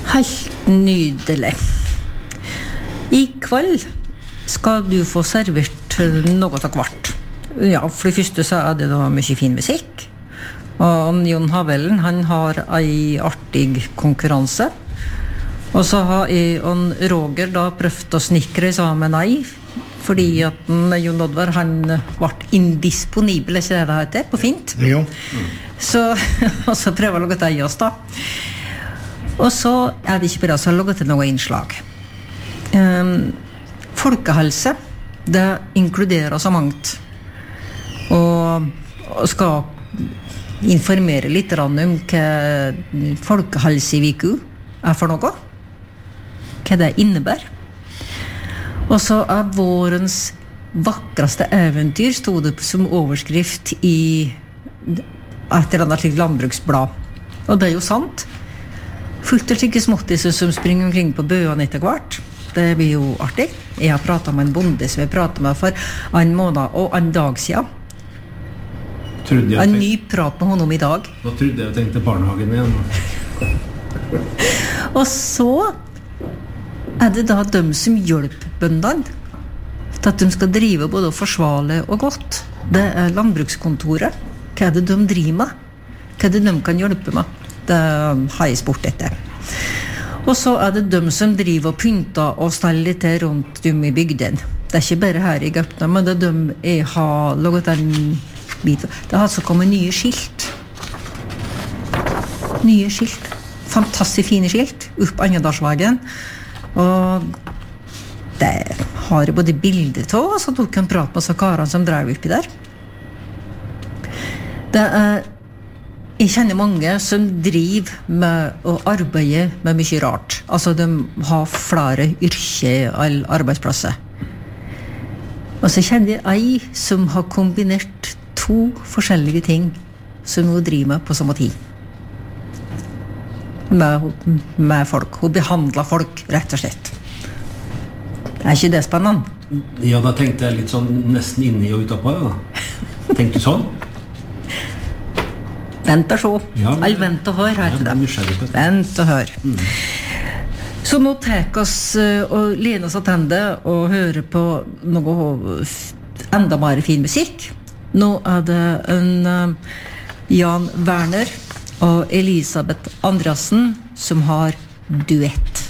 Helt nydelig. I kveld skal du få servert noe av hvert. Ja, for det første så det da mye fin musikk. Og Jon Havellen, han har en artig konkurranse. Og så har jeg og Roger da prøvd å snikre sammen ei, fordi at Jon Oddvar, han ble indisponibel, ikke det heter, på fint. Jo. Så, og så prøver jeg å lage det i oss da. Og så det ikke bare så laget til noe innslag. Folkehelse, det inkluderer så mangt. Og skal informere litt om hva folkehelseviku for noe. Hva det innebærer. Og så vårens vakreste eventyr stod det som overskrift i et eller annet landbruksblad. Og det jo sant. Fullt og slike småttiser som springer omkring på bøene etter hvert. Det blir jo artig. Jeg har pratet med en bonde som jeg pratet med for en måned og en dag siden. En ny prat med honom i dag. Nå trodde jeg tenkte barnehagen igjen. Og så det da de som hjelper bøndene til at de skal drive både forsvarlig og godt. Det landbrukskontoret. Hva det de driver med? Hva det de kan hjelpe med? Det har jeg spurt etter. Og så det de som driver og pynter og steller litt rundt dem i bygden. Det ikke bare her i Gaupna, men det de jeg har laget en bit. Det har altså kommet nye skilt. Nye skilt. Fantastisk fine skilt opp Annedalsveien. Og det har jeg både bilder til, og så tok jeg en prat med så karene som drev oppi der. Det jeg kjenner mange som driver med å arbeide med mye rart. Altså de har flere yrker eller arbeidsplasser. Og så kjenner jeg ei som har kombinert 2 forskjellige ting som hun driver med på samme tid. Med folk. Hun behandler folk, rett og slett. Ikke det spennende? Ja, da tenkte jeg litt sånn nesten inni og utapå, ja. Tenkte du sånn? Vent og se. Ja, vent og hør, heter det. Vent og hør. Så nå tar oss og lener oss attende og hører på noe enda mer fin musikk. Nå det en Jan Werner og Elisabeth Andreassen som har duett.